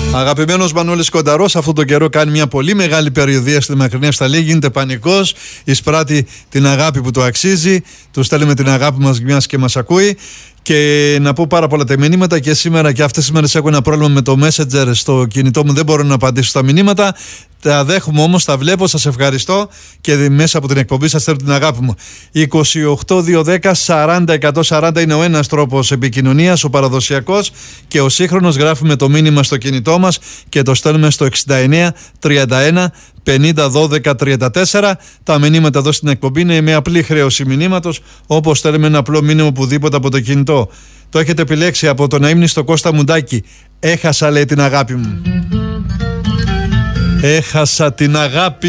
Αγαπημένος Μανώλης Κονταρός αυτόν τον καιρό κάνει μια πολύ μεγάλη περιοδεία στη μακρινή Αυστραλία. Γίνεται πανικός, εισπράττει την αγάπη που του αξίζει. Του στέλνουμε την αγάπη μας μιας και μας ακούει. Και να πω πάρα πολλά τα μηνύματα και σήμερα και αυτές τις μέρες έχω ένα πρόβλημα με το Messenger στο κινητό μου, δεν μπορώ να απαντήσω στα μηνύματα. Τα δέχομαι όμως, τα βλέπω, σας ευχαριστώ και μέσα από την εκπομπή σας θέλω την αγάπη μου. 28-210-40-140 είναι ο ένας τρόπος επικοινωνίας, ο παραδοσιακός, και ο σύγχρονος. Γράφουμε το μήνυμα στο κινητό μας και το στέλνουμε στο 69-31 50-12-34. Τα μηνύματα εδώ στην εκπομπή είναι με απλή χρέωση μηνύματος, όπως στέλνουμε ένα απλό μήνυμα οπουδήποτε από το κινητό. Το έχετε επιλέξει από το Ναΐμνηστο Κώστα Μουντάκη. Έχασα, λέει, την αγάπη μου. Έχασα την αγάπη